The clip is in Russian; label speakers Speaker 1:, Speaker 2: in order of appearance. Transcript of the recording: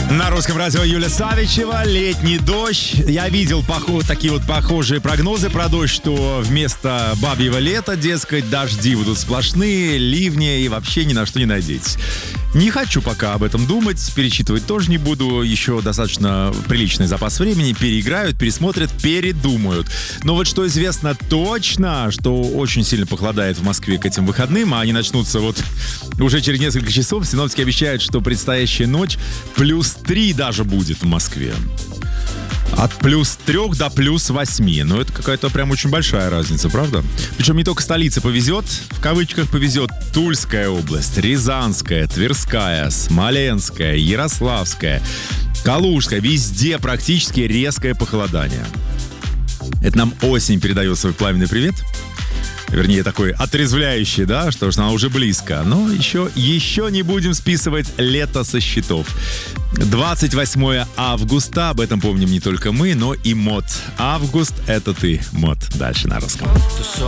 Speaker 1: На русском радио Юлия Савичева, летний дождь. Я видел такие вот похожие прогнозы про дождь, что вместо бабьего лета, дескать, дожди будут сплошные, ливни и вообще ни на что не надейтесь. Не хочу пока об этом думать, перечитывать тоже не буду. Еще достаточно приличный запас времени. Переиграют, пересмотрят, передумают. Но вот что известно точно, что очень сильно похолодает в Москве к этим выходным, а они начнутся вот уже через несколько часов. Синоптики обещают, что предстоящая ночь +3 даже будет в Москве. От +3 до +8. Ну, это какая-то прям очень большая разница, правда? Причем не только столице повезет, в кавычках повезет Тульская область, Рязанская, Тверская, Смоленская, Ярославская, Калужская. Везде практически резкое похолодание. Это нам осень передает свой пламенный привет. Вернее, такой отрезвляющий, да, что ж, она уже близко. Но еще не будем списывать лето со счетов. 28 августа, об этом помним не только мы, но и МОД. Август — это ты, МОД. Дальше на русском.